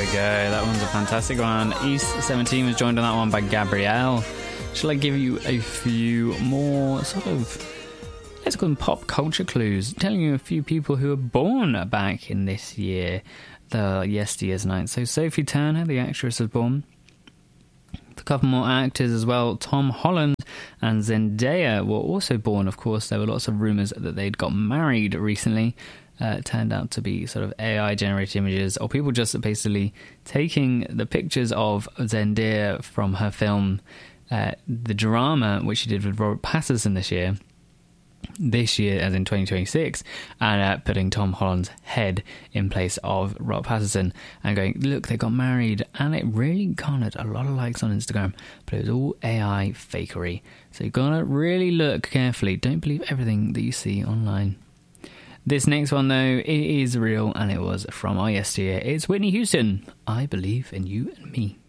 go. That one's a fantastic one. East 17 was joined on that one by Gabrielle. Shall I give you a few more sort of, let's call them pop culture clues, telling you a few people who were born back in this year, the yesteryear's night. So Sophie Turner, the actress, was born. A couple more actors as well. Tom Holland and Zendaya were also born, of course. There were lots of rumours that they'd got married recently. It turned out to be sort of AI-generated images, or people just basically taking the pictures of Zendaya from her film, The Drama, which she did with Robert Pattinson this year as in 2026, and putting Tom Holland's head in place of Robert Pattinson and going, look, they got married, and it really garnered a lot of likes on Instagram, but it was all AI fakery. So you've got to really look carefully. Don't believe everything that you see online. This next one, though, it is real, and it was from our yesteryear. It's Whitney Houston. I believe in you and me.